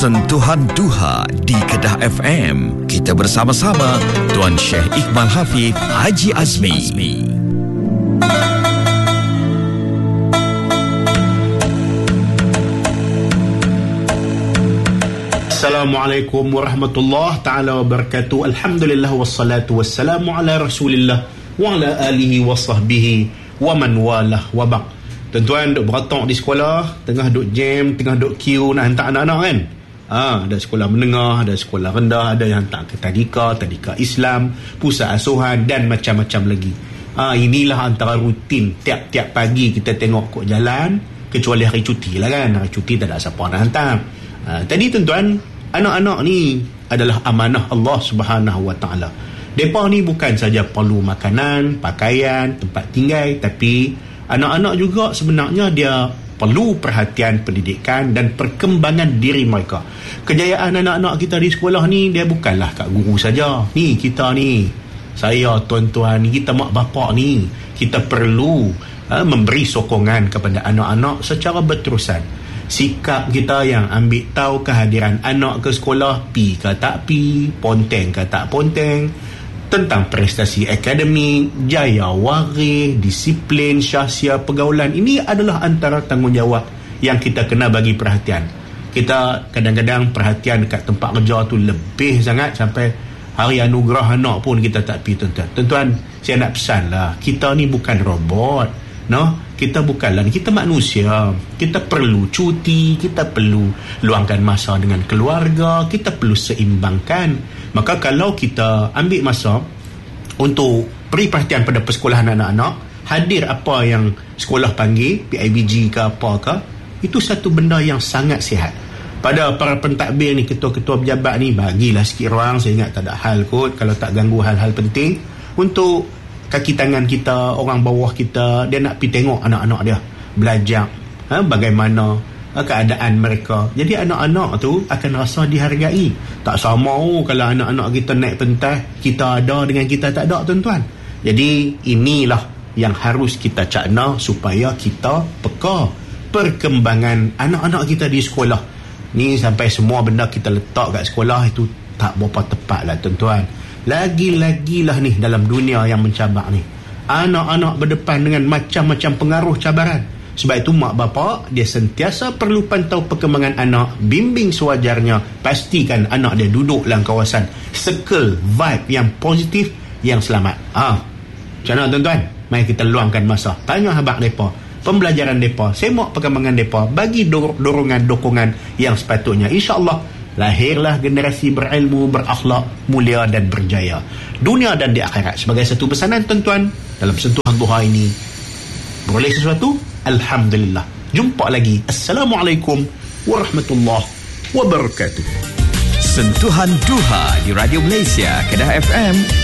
Sentuhan Duha di Kedah FM. Kita bersama-sama Tuan Syekh Iqbal Hafiz Haji Azmi. Assalamualaikum warahmatullahi ta'ala wabarakatuh. Alhamdulillah wassalatu wassalamu ala rasulillah wa ala alihi wa sahbihi wa man walah wa ba'd. Tuan-tuan duk beratok di sekolah, tengah duk jam, tengah duk queue nak hantar anak-anak kan. Ada sekolah menengah, ada sekolah rendah, ada yang hantar ke tadika Islam, pusat asuhan dan macam-macam lagi. Inilah antara rutin tiap-tiap pagi kita tengok kok jalan, kecuali hari cuti lah kan. Hari cuti tak ada siapa nak hantar. Tadi tuan-tuan, anak-anak ni adalah amanah Allah Subhanahu Wa Taala. Depa ni bukan saja perlu makanan, pakaian, tempat tinggal, tapi anak-anak juga sebenarnya dia perlu perhatian pendidikan dan perkembangan diri mereka. Kejayaan anak-anak kita di sekolah ni dia bukanlah kat guru saja. Ni kita ni, saya tuan-tuan, kita mak bapak ni, kita perlu memberi sokongan kepada anak-anak secara berterusan. Sikap kita yang ambil tahu kehadiran anak ke sekolah, pi ke tak pi, ponteng ke tak ponteng, tentang prestasi akademik, jaya waris, disiplin, syahsia pergaulan. Ini adalah antara tanggungjawab yang kita kena bagi perhatian. Kita kadang-kadang perhatian dekat tempat kerja tu lebih sangat, sampai hari anugerah anak pun kita tak pi, tuan-tuan. Tuan-tuan, saya nak pesan lah, kita ni bukan robot. Kita bukanlah, kita manusia. Kita perlu cuti, kita perlu luangkan masa dengan keluarga, kita perlu seimbangkan. Maka kalau kita ambil masa untuk beri perhatian pada persekolahan anak-anak, hadir apa yang sekolah panggil, PIBG ke apa ke, itu satu benda yang sangat sihat. Pada para pentadbir ni, ketua-ketua pejabat ni, bagilah sikit ruang. Saya ingat tak ada hal kot, kalau tak ganggu hal-hal penting, untuk kaki tangan kita, orang bawah kita, dia nak pergi tengok anak-anak dia belajar bagaimana keadaan mereka. Jadi anak-anak tu akan rasa dihargai. Tak sama kalau anak-anak kita naik pentas, kita ada dengan kita tak ada, tuan-tuan. Jadi inilah yang harus kita cakna supaya kita peka perkembangan anak-anak kita di sekolah ni. Sampai semua benda kita letak kat sekolah itu tak berapa tepat lah, tuan-tuan. Lagi-lagilah ni dalam dunia yang mencabar ni, anak-anak berdepan dengan macam-macam pengaruh cabaran. Sebab itu mak bapak dia sentiasa perlu pantau perkembangan anak, bimbing sewajarnya, pastikan anak dia duduk dalam kawasan circle vibe yang positif, yang selamat. Macam mana, tuan-tuan? Mari kita luangkan masa, tanya habaq mereka, pembelajaran mereka, semak perkembangan mereka, bagi dorongan-dokongan yang sepatutnya. InsyaAllah lahirlah generasi berilmu, berakhlak, mulia dan berjaya dunia dan di akhirat. Sebagai satu pesanan, tuan-tuan, dalam sentuhan duha ini, boleh sesuatu? Alhamdulillah. Jumpa lagi. Assalamualaikum warahmatullahi wabarakatuh. Sentuhan Duha di Radio Malaysia Kedah FM.